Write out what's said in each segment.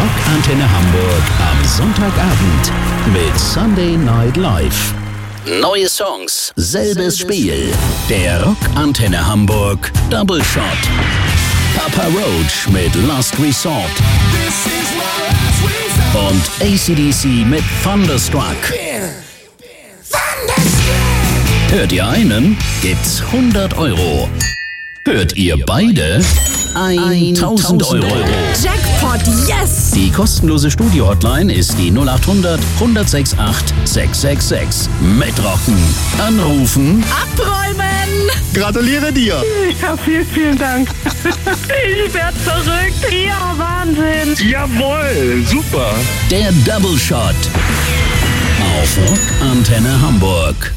Rockantenne Hamburg am Sonntagabend mit Sunday Night Live. Neue Songs, selbes Spiel. Der Rockantenne Hamburg Double Shot. Papa Roach mit Last Resort. Und AC/DC mit Thunderstruck. Hört ihr einen, gibt's 100 €. Hört ihr beide, 1.000 €. Jackpot, yes! Die kostenlose Studio-Hotline ist die 0800 106 666. Mitrocken. Anrufen. Abräumen! Gratuliere dir! Ja, vielen Dank. Ich werde verrückt. Ja, Wahnsinn. Jawohl, super! Der Double Shot. Auf Rockantenne Hamburg.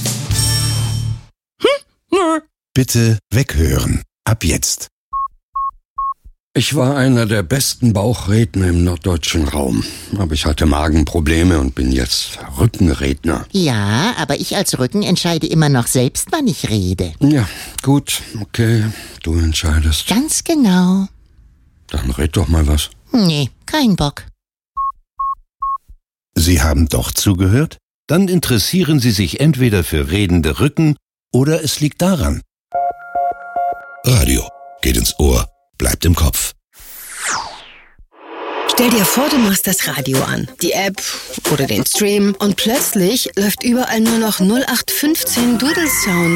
Bitte weghören. Ab jetzt. Ich war einer der besten Bauchredner im norddeutschen Raum. Aber ich hatte Magenprobleme und bin jetzt Rückenredner. Ja, aber ich als Rücken entscheide immer noch selbst, wann ich rede. Ja, gut, okay, du entscheidest. Ganz genau. Dann red doch mal was. Nee, kein Bock. Sie haben doch zugehört? Dann interessieren Sie sich entweder für redende Rücken oder es liegt daran. Radio geht ins Ohr, bleibt im Kopf. Stell dir vor, du machst das Radio an, die App oder den Stream und plötzlich läuft überall nur noch 0815 Dudelsound.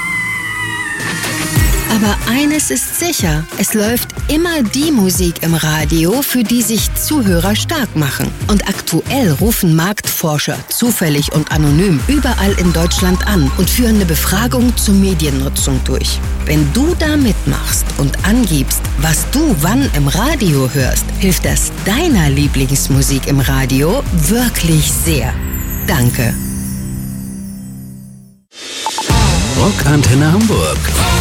Aber eines ist sicher, es läuft immer die Musik im Radio, für die sich Zuhörer stark machen. Und aktuell rufen Marktforscher zufällig und anonym überall in Deutschland an und führen eine Befragung zur Mediennutzung durch. Wenn du da mitmachst und angibst, was du wann im Radio hörst, hilft das deiner Lieblingsmusik im Radio wirklich sehr. Danke. Rockantenne Hamburg.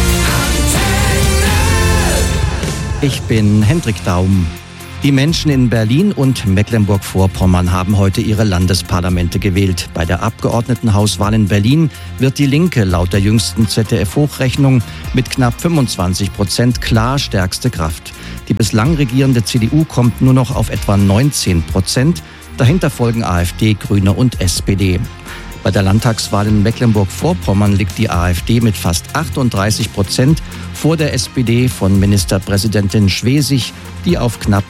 Ich bin Hendrik Daum. Die Menschen in Berlin und Mecklenburg-Vorpommern haben heute ihre Landesparlamente gewählt. Bei der Abgeordnetenhauswahl in Berlin wird die Linke laut der jüngsten ZDF-Hochrechnung mit knapp 25% klar stärkste Kraft. Die bislang regierende CDU kommt nur noch auf etwa 19%. Dahinter folgen AfD, Grüne und SPD. Bei der Landtagswahl in Mecklenburg-Vorpommern liegt die AfD mit fast 38% vor der SPD von Ministerpräsidentin Schwesig, die auf knapp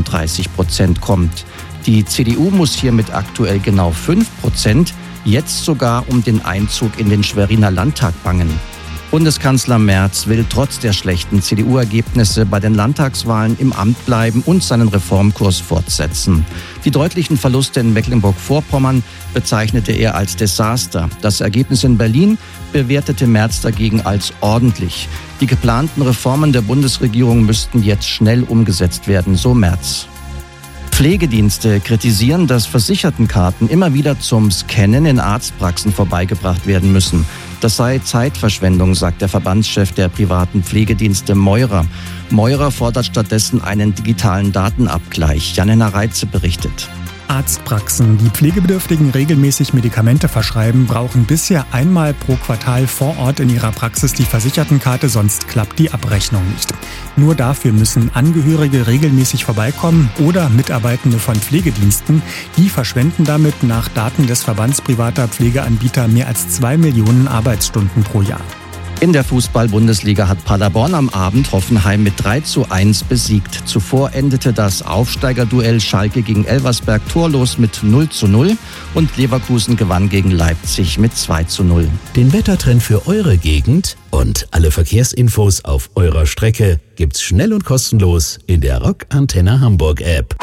36% kommt. Die CDU muss hier mit aktuell genau 5% jetzt sogar um den Einzug in den Schweriner Landtag bangen. Bundeskanzler Merz will trotz der schlechten CDU-Ergebnisse bei den Landtagswahlen im Amt bleiben und seinen Reformkurs fortsetzen. Die deutlichen Verluste in Mecklenburg-Vorpommern bezeichnete er als Desaster. Das Ergebnis in Berlin bewertete Merz dagegen als ordentlich. Die geplanten Reformen der Bundesregierung müssten jetzt schnell umgesetzt werden, so Merz. Pflegedienste kritisieren, dass Versichertenkarten immer wieder zum Scannen in Arztpraxen vorbeigebracht werden müssen. Das sei Zeitverschwendung, sagt der Verbandschef der privaten Pflegedienste Meurer. Meurer fordert stattdessen einen digitalen Datenabgleich. Jan-Henner Reitze berichtet. Arztpraxen, die Pflegebedürftigen regelmäßig Medikamente verschreiben, brauchen bisher einmal pro Quartal vor Ort in ihrer Praxis die Versichertenkarte, sonst klappt die Abrechnung nicht. Nur dafür müssen Angehörige regelmäßig vorbeikommen oder Mitarbeitende von Pflegediensten. Die verschwenden damit nach Daten des Verbands privater Pflegeanbieter mehr als 2 Millionen Arbeitsstunden pro Jahr. In der Fußball-Bundesliga hat Paderborn am Abend Hoffenheim mit 3:1 besiegt. Zuvor endete das Aufsteigerduell Schalke gegen Elversberg torlos mit 0:0 und Leverkusen gewann gegen Leipzig mit 2:0. Den Wettertrend für eure Gegend und alle Verkehrsinfos auf eurer Strecke gibt's schnell und kostenlos in der Rockantenne Hamburg App.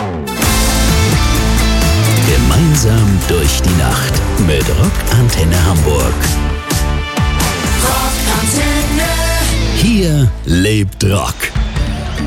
Gemeinsam durch die Nacht mit Rockantenne Hamburg. Hier lebt Rock.